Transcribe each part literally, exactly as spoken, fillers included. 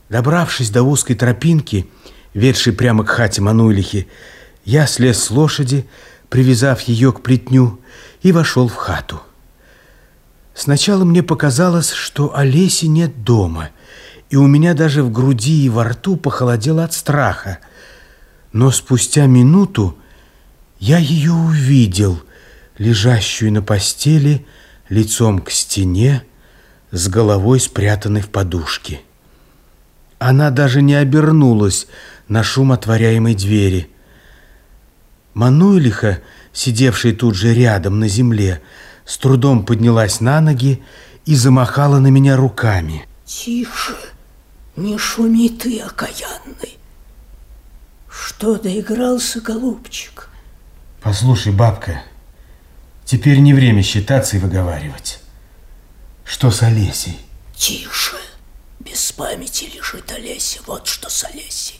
Добравшись до узкой тропинки, ведшей прямо к хате Мануйлихи, я слез с лошади, привязав ее к плетню, и вошел в хату. Сначала мне показалось, что Олеси нет дома, и у меня даже в груди и во рту похолодело от страха. Но спустя минуту я ее увидел, лежащую на постели, лицом к стене, с головой спрятанной в подушке. Она даже не обернулась на шум отворяемой двери. Мануйлиха, сидевшая тут же рядом на земле, с трудом поднялась на ноги и замахала на меня руками. Тише, не шуми ты, окаянный. Что доигрался, голубчик? Послушай, бабка, теперь не время считаться и выговаривать. Что с Олесей? Тише, без памяти лежит Олеся, вот что с Олесей.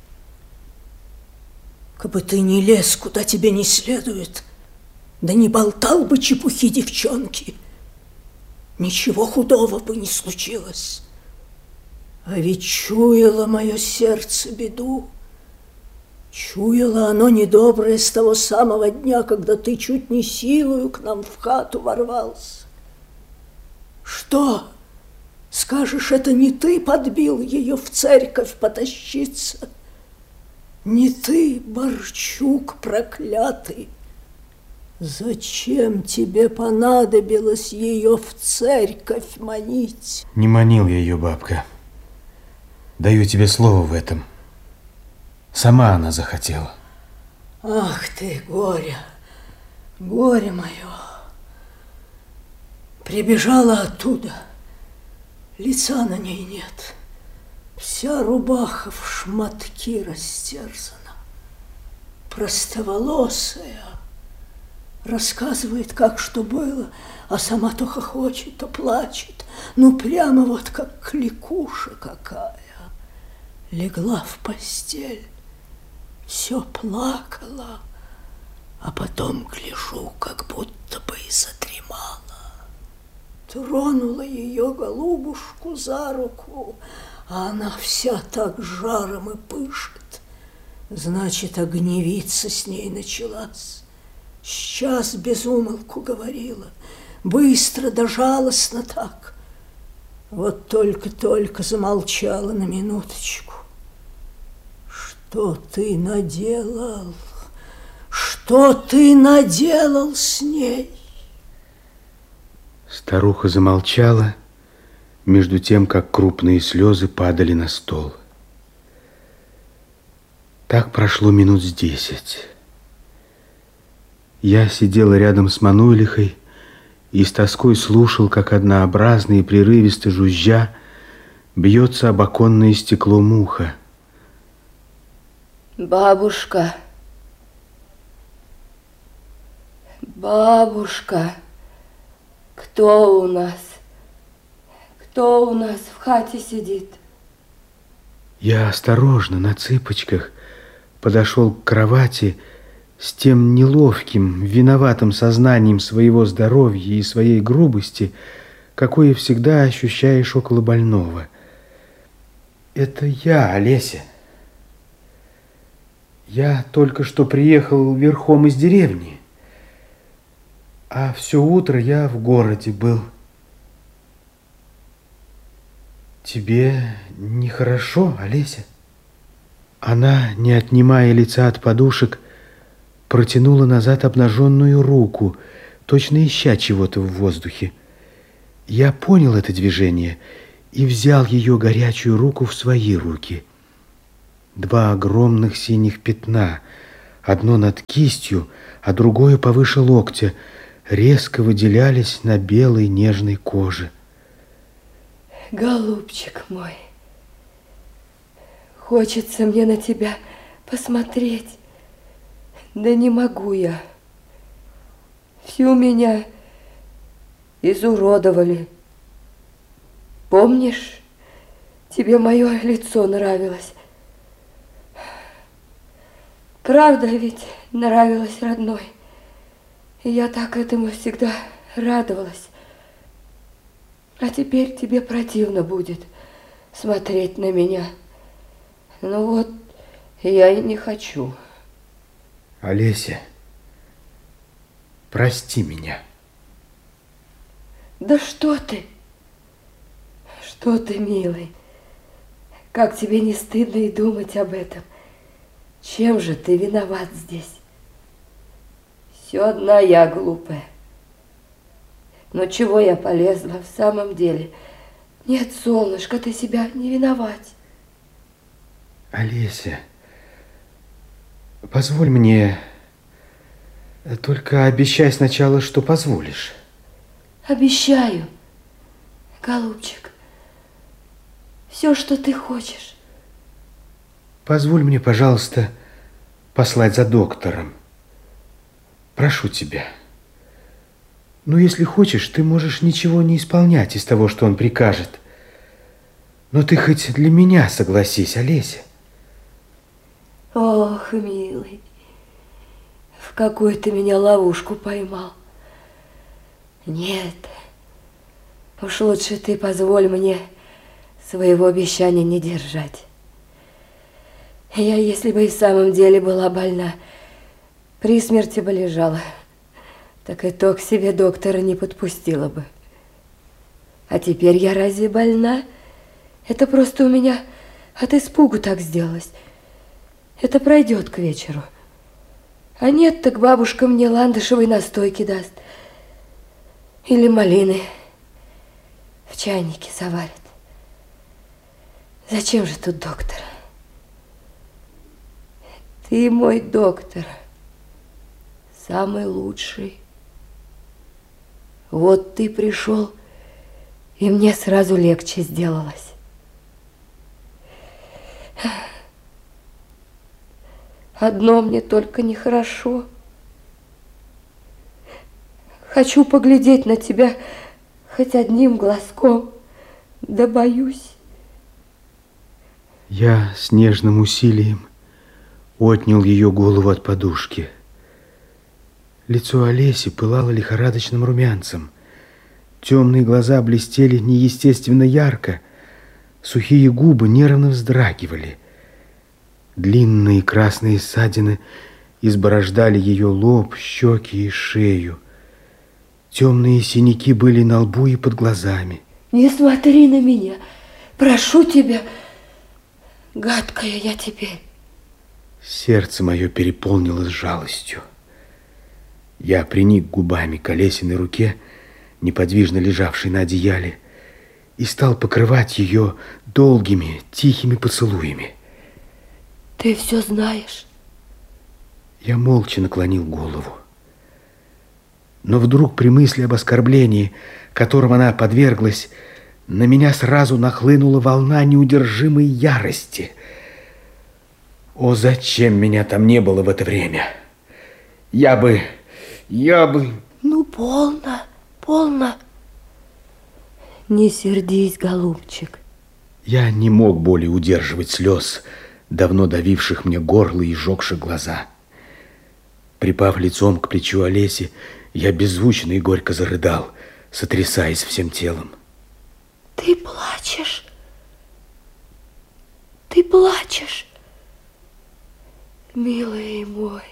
Кабы ты не лез, куда тебе не следует, да не болтал бы чепухи девчонки, ничего худого бы не случилось. А ведь чуяло мое сердце беду. Чуяло оно недоброе с того самого дня, когда ты чуть не силою к нам в хату ворвался. Что? Скажешь, это не ты подбил ее в церковь потащиться? Не ты, Борчук проклятый? Зачем тебе понадобилось ее в церковь манить? Не манил я ее, бабка. Даю тебе слово в этом. Сама она захотела. Ах ты, горе, горе мое. Прибежала оттуда, лица на ней нет. Вся рубаха в шматки растерзана. Простоволосая. Рассказывает, как что было, а сама то хохочет, то плачет. Ну, прямо вот как кликуша какая. Легла в постель, все плакала, а потом гляжу, как будто бы и задремала. Тронула ее голубушку за руку, а она вся так жаром и пышет. Значит, огневиться с ней началась. Сейчас без умолку говорила, быстро да жалостно так. Вот только-только замолчала на минуточку. Что ты наделал? Что ты наделал с ней? Старуха замолчала, между тем, как крупные слезы падали на стол. Так прошло минут с десять. Я сидел рядом с Мануйлихой и с тоской слушал, как однообразно и прерывисто жужжа бьется об оконное стекло муха. Бабушка, бабушка, кто у нас? Кто у нас в хате сидит? Я осторожно, на цыпочках, подошел к кровати с тем неловким, виноватым сознанием своего здоровья и своей грубости, какое всегда ощущаешь около больного. Это я, Олеся. Я только что приехал верхом из деревни, а все утро я в городе был. Тебе нехорошо, Олеся? Она, не отнимая лица от подушек, протянула назад обнаженную руку, точно ища чего-то в воздухе. Я понял это движение и взял ее горячую руку в свои руки. Два огромных синих пятна, одно над кистью, а другое повыше локтя, резко выделялись на белой нежной коже. Голубчик мой, хочется мне на тебя посмотреть, да не могу я. Всю меня изуродовали. Помнишь, тебе мое лицо нравилось? Правда ведь нравилось, родной? И я так этому всегда радовалась. А теперь тебе противно будет. смотреть на меня. Ну вот, я и не хочу. Олеся, прости меня. Да что ты? Что ты, милый? Как тебе не стыдно и думать об этом? Чем же ты виноват здесь? Все одна я глупая. Но чего я полезла в самом деле? Нет, солнышко, ты себя не виновать. Олеся, позволь мне, только обещай сначала, что позволишь. Обещаю, голубчик, все, что ты хочешь. Позволь мне, пожалуйста, послать за доктором. Прошу тебя. Ну, если хочешь, ты можешь ничего не исполнять из того, что он прикажет. Но ты хоть для меня согласись, Олеся. Ох, милый, в какую ты меня ловушку поймал. Нет, уж лучше ты позволь мне своего обещания не держать. Я, если бы и в самом деле была больна, при смерти бы лежала, так и то к себе доктора не подпустила бы. А теперь я разве больна? Это просто у меня от испугу так сделалось. Это пройдет к вечеру. А нет, так бабушка мне ландышевой настойки даст. Или малины в чайнике заварит. Зачем же тут доктор? Ты мой доктор, самый лучший. Вот ты пришел, и мне сразу легче сделалось. Одно мне только нехорошо. Хочу поглядеть на тебя хоть одним глазком, да боюсь. Я с нежным усилием отнял ее голову от подушки. Лицо Олеси пылало лихорадочным румянцем. Темные глаза блестели неестественно ярко. Сухие губы нервно вздрагивали. Длинные красные ссадины изборождали ее лоб, щеки и шею. Темные синяки были на лбу и под глазами. Не смотри на меня, прошу тебя, гадкая я теперь. Сердце мое переполнилось жалостью. Я приник губами к Олесиной руке, неподвижно лежавшей на одеяле, и стал покрывать ее долгими, тихими поцелуями. Ты все знаешь? Я молча наклонил голову. Но вдруг при мысли об оскорблении, которым она подверглась, на меня сразу нахлынула волна неудержимой ярости. О, зачем меня там не было в это время? Я бы... я бы... Ну, полно, полно. Не сердись, голубчик. Я не мог более удерживать слез, давно давивших мне горло и сжегших глаза. Припав лицом к плечу Олеси, я беззвучно и горько зарыдал, сотрясаясь всем телом. Ты плачешь? Ты плачешь? Милый мой.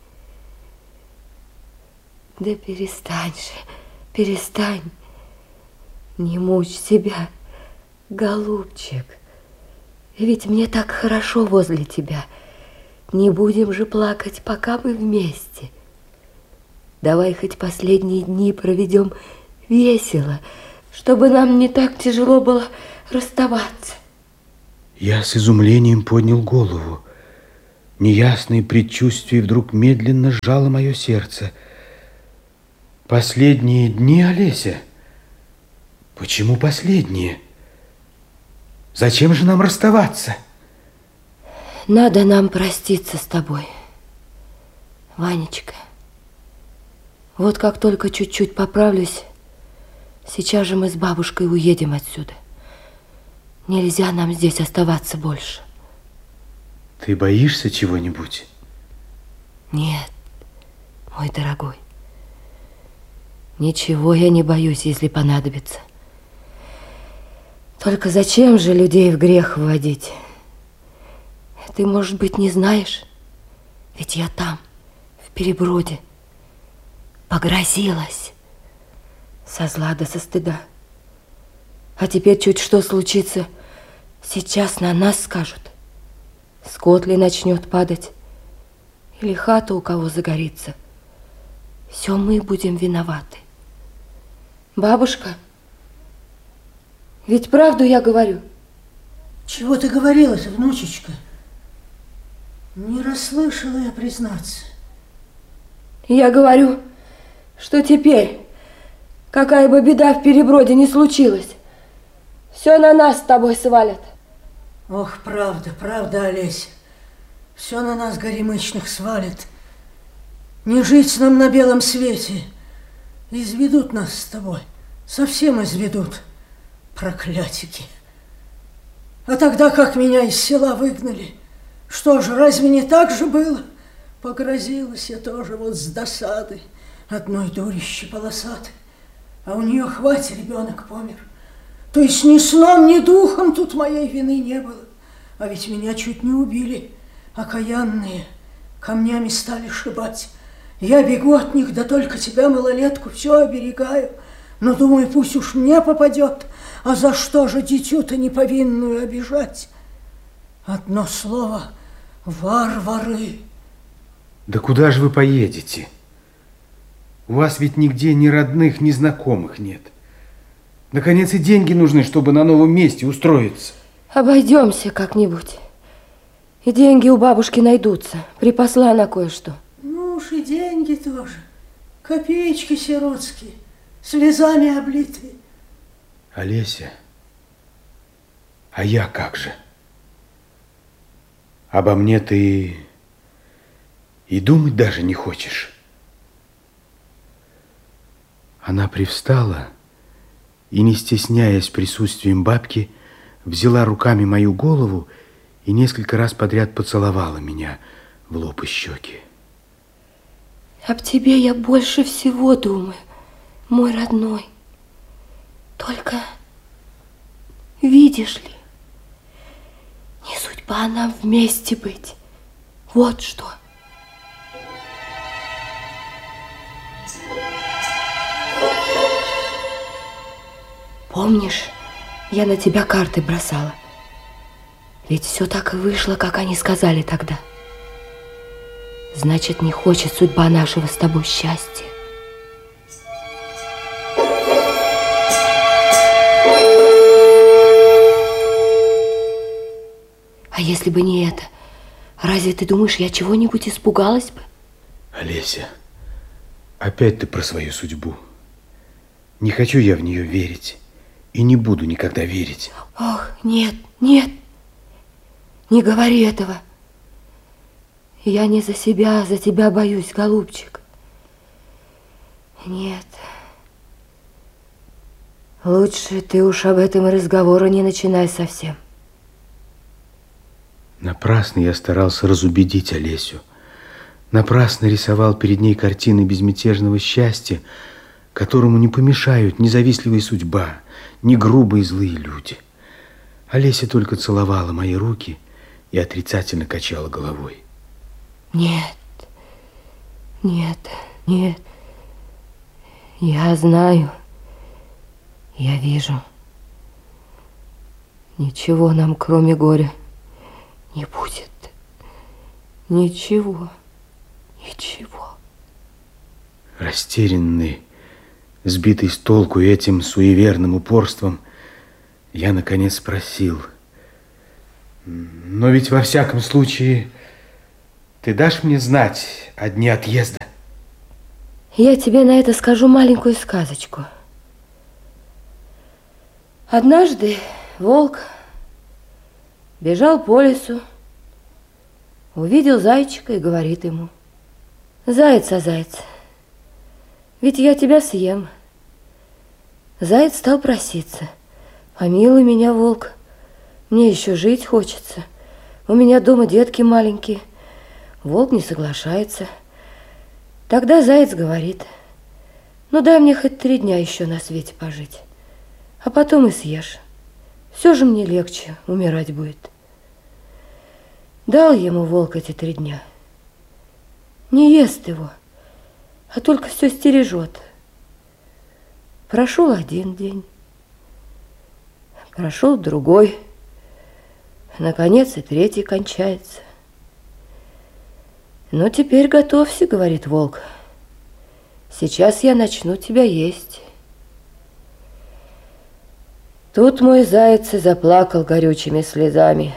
Да перестань же, перестань. Не мучь себя, голубчик. Ведь мне так хорошо возле тебя. Не будем же плакать, пока мы вместе. Давай хоть последние дни проведем весело, чтобы нам не так тяжело было расставаться. Я с изумлением поднял голову. Неясные предчувствия вдруг медленно сжало мое сердце. Последние дни, Олеся? Почему последние? Зачем же нам расставаться? Надо нам проститься с тобой, Ванечка. Вот как только чуть-чуть поправлюсь, сейчас же мы с бабушкой уедем отсюда. Нельзя нам здесь оставаться больше. Ты боишься чего-нибудь? Нет, мой дорогой. Ничего я не боюсь, если понадобится. Только зачем же людей в грех вводить? Ты, может быть, не знаешь? Ведь я там, в Переброде, погрозилась со зла да со стыда. А теперь чуть что случится, сейчас на нас скажут. Скот ли начнет падать, или хата у кого загорится. Все мы будем виноваты. Бабушка, ведь правду я говорю. Чего ты говорила-то, внучечка? Не расслышала я, признаться. Я говорю, что теперь, какая бы беда в Переброде не случилась, все на нас с тобой свалят. Ох, правда, правда, Олеся. Все на нас, горемычных, свалит. Не жить нам на белом свете. Изведут нас с тобой. Совсем изведут. Проклятики. А тогда как меня из села выгнали? Что же, разве не так же было? Погрозилась я тоже вот с досады одной дурищи полосатой. А у нее хватит, ребенок помер. То есть ни сном, ни духом тут моей вины не было. А ведь меня чуть не убили. Окаянные камнями стали шибать. Я бегу от них, да только тебя, малолетку, все оберегаю. Но думаю, пусть уж мне попадет. А за что же дитю-то неповинную обижать? Одно слово — варвары. Да куда же вы поедете? У вас ведь нигде ни родных, ни знакомых нет. Наконец и деньги нужны, чтобы на новом месте устроиться. Обойдемся как-нибудь. И деньги у бабушки найдутся. Припасла она кое-что. Ну уж и деньги тоже. Копеечки сиротские, слезами облитые. Олеся, а я как же? Обо мне ты и думать даже не хочешь. Она привстала и, не стесняясь присутствием бабки, взяла руками мою голову и несколько раз подряд поцеловала меня в лоб и щеки. Об тебе я больше всего думаю, мой родной. Только, видишь ли, не судьба нам вместе быть. Вот что. Помнишь, я на тебя карты бросала? Ведь все так и вышло, как они сказали тогда. Значит, не хочет судьба нашего с тобой счастья. А если бы не это, разве ты думаешь, я чего-нибудь испугалась бы? Олеся, опять ты про свою судьбу. Не хочу я в нее верить. И не буду никогда верить. Ох, нет, нет. Не говори этого. Я не за себя, а за тебя боюсь, голубчик. Нет. Лучше ты уж об этом разговора не начинай совсем. Напрасно я старался разубедить Олесю. Напрасно рисовал перед ней картины безмятежного счастья, которому не помешают ни завистливая судьба, ни грубые злые люди. Олеся только целовала мои руки и отрицательно качала головой. Нет, нет, нет. Я знаю, я вижу. Ничего нам, кроме горя, не будет. Ничего, ничего. Растерянный, сбитый с толку этим суеверным упорством, я наконец спросил: но ведь во всяком случае ты дашь мне знать о дне отъезда? Я тебе на это скажу маленькую сказочку. Однажды волк бежал по лесу, увидел зайчика и говорит ему: заяц, а заяц, ведь я тебя съем. Заяц стал проситься: помилуй меня, волк, мне еще жить хочется. У меня дома детки маленькие. Волк не соглашается. Тогда заяц говорит: ну дай мне хоть три дня еще на свете пожить, а потом и съешь. Все же мне легче умирать будет. Дал ему волк эти три дня. Не ест его, а только все стережет. Прошел один день, прошел другой, наконец и третий кончается. Ну, теперь готовься, говорит волк. Сейчас я начну тебя есть. Тут мой заяц и заплакал горючими слезами.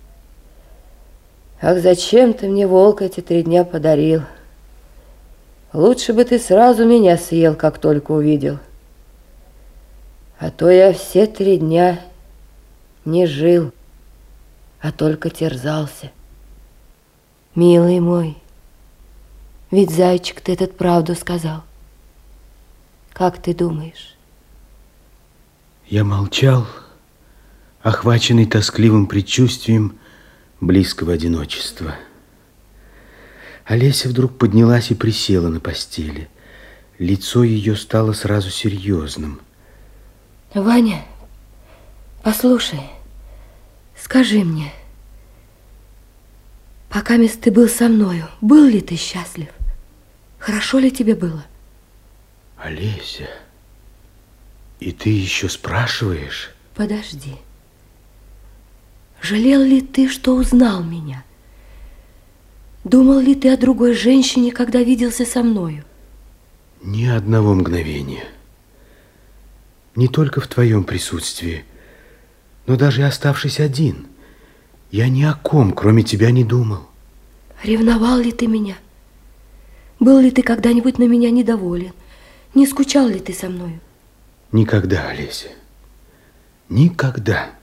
Ах, зачем ты мне, волк, эти три дня подарил? Лучше бы ты сразу меня съел, как только увидел. А то я все три дня не жил, а только терзался. Милый мой, ведь зайчик-то этот правду сказал. Как ты думаешь? Я молчал, охваченный тоскливым предчувствием близкого одиночества. Олеся вдруг поднялась и присела на постели. Лицо ее стало сразу серьезным. Ваня, послушай, скажи мне, пока ты был со мною, был ли ты счастлив? Хорошо ли тебе было? Олеся, и ты еще спрашиваешь? Подожди. Жалел ли ты, что узнал меня? Думал ли ты о другой женщине, когда виделся со мною? Ни одного мгновения. Не только в твоем присутствии, но даже оставшись один, я ни о ком, кроме тебя, не думал. Ревновал ли ты меня? Был ли ты когда-нибудь на меня недоволен? Не скучал ли ты со мною? Никогда, Олеся. Никогда.